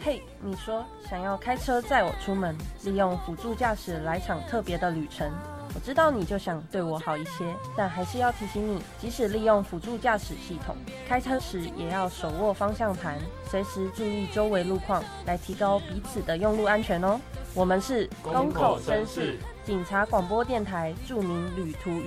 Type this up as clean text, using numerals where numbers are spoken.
嘿，你说想要开车载我出门，利用辅助驾驶来场特别的旅程。我知道你就想对我好一些，但还是要提醒你，即使利用辅助驾驶系统，开车时也要手握方向盘，随时注意周围路况，来提高彼此的用路安全哦。我们是公口绅士警察广播电台，祝您旅途